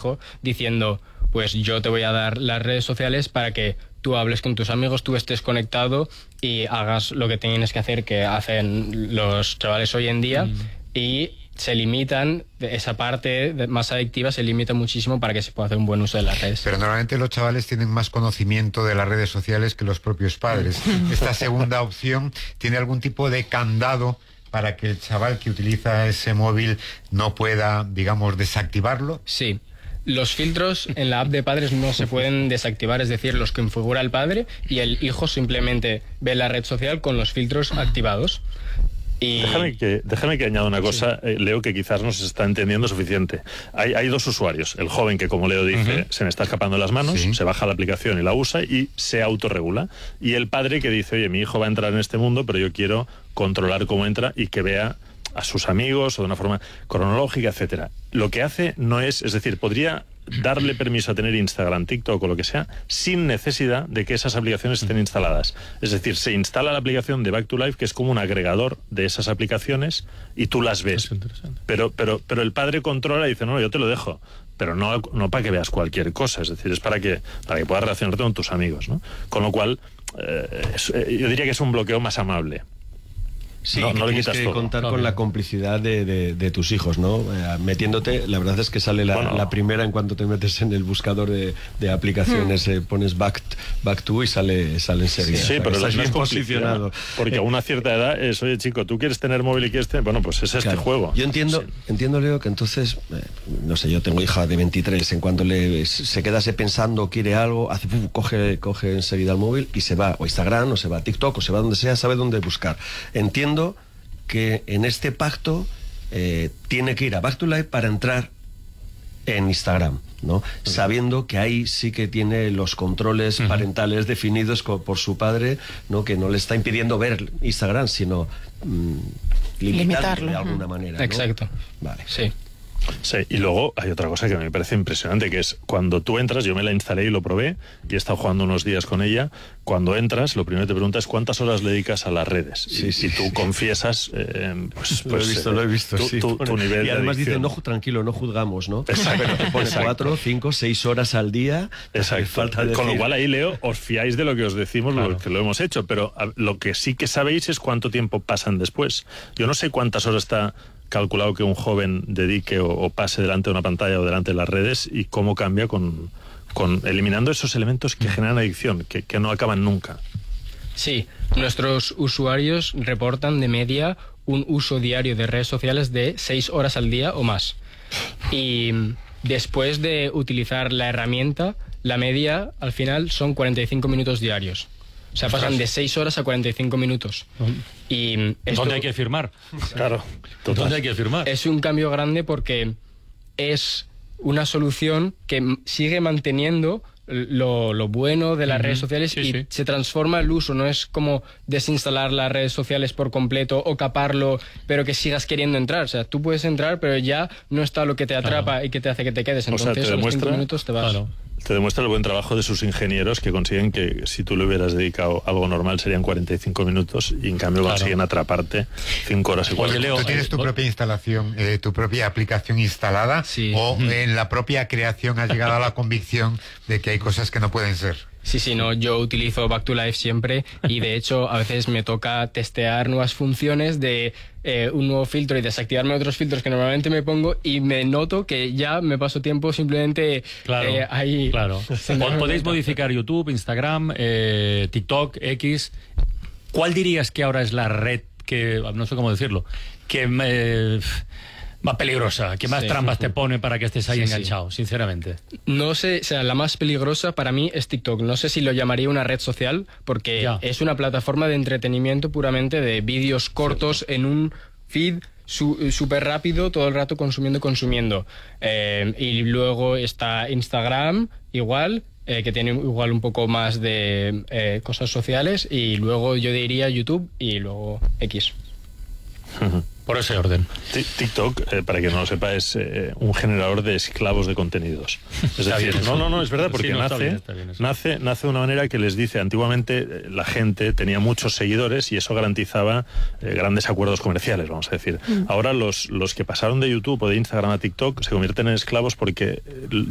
hijo diciendo, pues yo te voy a dar las redes sociales para que tú hables con tus amigos, tú estés conectado y hagas lo que tienes que hacer, que hacen los chavales hoy en día, y se limitan, esa parte más adictiva se limita muchísimo para que se pueda hacer un buen uso de las redes. Pero normalmente los chavales tienen más conocimiento de las redes sociales que los propios padres. Esta segunda opción tiene algún tipo de candado para que el chaval que utiliza ese móvil no pueda, digamos, desactivarlo. Sí. Los filtros en la app de padres no se pueden desactivar, es decir, los configura el padre y el hijo simplemente ve la red social con los filtros activados. Y... Déjame que añada una cosa, Leo, que quizás no se está entendiendo suficiente. Hay dos usuarios. El joven que, como Leo dice, se me está escapando de las manos, se baja la aplicación y la usa y se autorregula. Y el padre que dice, oye, mi hijo va a entrar en este mundo, pero yo quiero controlar cómo entra y que vea a sus amigos o de una forma cronológica, etcétera. Lo que hace no es decir, podría darle permiso a tener Instagram, TikTok o lo que sea, sin necesidad de que esas aplicaciones estén instaladas. Es decir, se instala la aplicación de Back to Life, que es como un agregador de esas aplicaciones, y tú las ves. Pero el padre controla y dice, no, yo te lo dejo, pero no para que veas cualquier cosa, es decir, es para que puedas relacionarte con tus amigos, ¿no? Con lo cual, yo diría que es un bloqueo más amable. Sí, no le tienes quitas que todo. contar con la complicidad de tus hijos, ¿no? Metiéndote, la verdad es que sale la primera en cuanto te metes en el buscador de aplicaciones, pones back to y sale enseguida. Sí, pero estás bien posicionado. Porque a una cierta edad es, oye chico, ¿tú quieres tener móvil y quieres tener? Bueno, pues es este juego. Yo entiendo, Leo, que entonces, no sé, yo tengo hija de 23, en cuanto se quedase pensando, quiere algo, coge enseguida el móvil y se va, o a Instagram, o se va a TikTok, o se va donde sea, sabe dónde buscar. Entiendo que en este pacto tiene que ir a Back to Life para entrar en Instagram, ¿no? Sabiendo que ahí sí que tiene los controles parentales definidos por su padre, ¿no? Que no le está impidiendo ver Instagram, sino limitarlo de alguna manera, ¿no? Exacto. Vale. Sí. Sí, y luego hay otra cosa que me parece impresionante, que es cuando tú entras, yo me la instalé y lo probé y he estado jugando unos días con ella. Cuando entras, lo primero que te preguntas es cuántas horas le dedicas a las redes. Y tú confiesas, lo he visto, tu nivel. Y además de dice, tranquilo, no juzgamos, ¿no? Exacto. Pero te pone 4, 5, 6 horas al día. Exacto. Con lo cual ahí, Leo, os fiáis de lo que os decimos, que lo hemos hecho, pero lo que sí que sabéis es cuánto tiempo pasan después. Yo no sé cuántas horas está calculado que un joven dedique o pase delante de una pantalla o delante de las redes y cómo cambia con eliminando esos elementos que generan adicción, que no acaban nunca. Sí, nuestros usuarios reportan de media un uso diario de redes sociales de 6 horas al día o más. Y después de utilizar la herramienta, la media al final son 45 minutos diarios. O sea, pasan de 6 horas a 45 minutos. Y ¿dónde hay que firmar? Claro. ¿Dónde hay que firmar? Es un cambio grande porque es una solución que sigue manteniendo lo bueno de las redes sociales y se transforma el uso. No es como desinstalar las redes sociales por completo o caparlo, pero que sigas queriendo entrar. O sea, tú puedes entrar, pero ya no está lo que te atrapa y que te hace que te quedes. Entonces, a los 5 minutos te vas. Claro. Te demuestra el buen trabajo de sus ingenieros, que consiguen que si tú le hubieras dedicado algo normal serían 45 minutos y en cambio consiguen atraparte 5 horas y 40. Leo, ¿tú tienes tu propia instalación, tu propia aplicación instalada? Sí. ¿O en la propia creación has llegado a la convicción de que hay cosas que no pueden ser? Sí, no, yo utilizo Back to Life siempre y de hecho a veces me toca testear nuevas funciones de un nuevo filtro y desactivarme otros filtros que normalmente me pongo y me noto que ya me paso tiempo simplemente ahí. Claro. Podéis modificar YouTube, Instagram, TikTok, X. ¿Cuál dirías que ahora es la red que, no sé cómo decirlo, que más peligrosa, que más trampas te pone para que estés ahí enganchado, sinceramente? No sé, o sea, la más peligrosa para mí es TikTok. No sé si lo llamaría una red social, porque es una plataforma de entretenimiento puramente, de vídeos cortos en un feed súper rápido, todo el rato consumiendo. Y luego está Instagram, igual, que tiene igual un poco más de cosas sociales, y luego yo diría YouTube y luego X. Por ese orden. TikTok, para quien no lo sepa, es un generador de esclavos de contenidos. Es decir, no, es verdad, porque nace de una manera que les dice, antiguamente la gente tenía muchos seguidores y eso garantizaba grandes acuerdos comerciales, vamos a decir. Ahora los que pasaron de YouTube o de Instagram a TikTok se convierten en esclavos porque